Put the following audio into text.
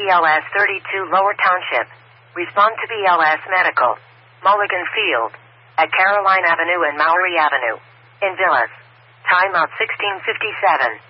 BLS 32 Lower Township. Respond to BLS Medical. Mulligan Field. At Caroline Avenue and Maury Avenue. In Villas. Time out 16:57.